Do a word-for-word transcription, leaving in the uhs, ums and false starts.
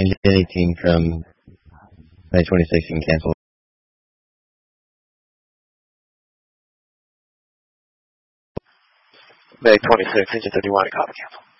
Any team from May twenty-sixth can cancel. May twenty-sixth, engine thirty-one, copy, cancel.